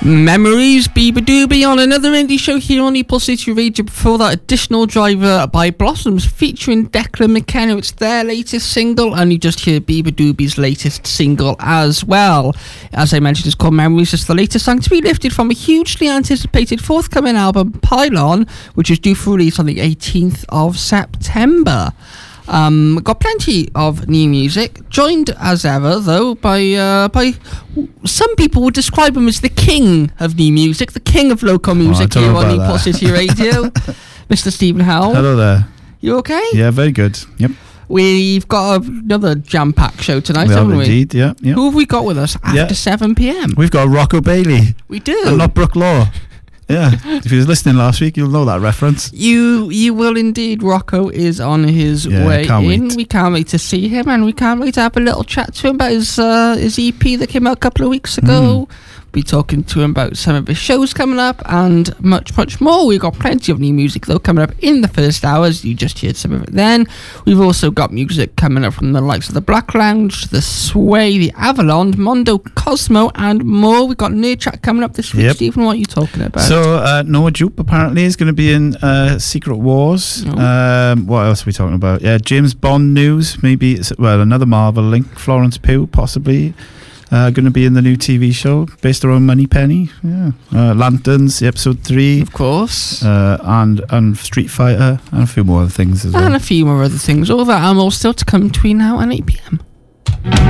Memories, Beaver Doobie on another indie show here on Newport City Radio. Before that, Additional Driver by Blossoms featuring Declan McKenna. It's their latest single, and you just hear Beaver Doobie's latest single as well. As I mentioned, it's called Memories. It's the latest song to be lifted from a hugely anticipated forthcoming album, Pylon, which is due for release on the 18th of September. Got plenty of new music, joined as ever though by some people would describe him as the king of new music, the king of local music here on Newport City Radio. Mr. Stephen Howell. Hello there. You okay? Yeah, very good. Yep. We've got another jam-packed show tonight, haven't we? Indeed, yeah. Who have we got with us after 7 p.m? We've got Rocco Bailey. We do. And not Brooke Law. Yeah, if you was listening last week, you'll know that reference. You will indeed. Rocco is on his way in. We can't wait to see him, and we can't wait to have a little chat to him about his EP that came out a couple of weeks ago. Be talking to him about some of his shows coming up and much, much more. We've got plenty of new music though coming up in the first hours. You just heard some of it then. We've also got music coming up from the likes of the Black Lounge, the Sway, the Avalon, Mondo Cosmo, and more. We've got Nerd Chat coming up this week. Stephen, what are you talking about? So Noah Jupe apparently is going to be in Secret Wars. What else are we talking about? Yeah, James Bond news, maybe. Well, another Marvel link. Florence Pugh possibly going to be in the new TV show based around Moneypenny. Yeah, Lanterns, episode 3, of course, and Street Fighter, and a few more other things as well. And a few more other things. All that and more still to come between now and 8 p.m.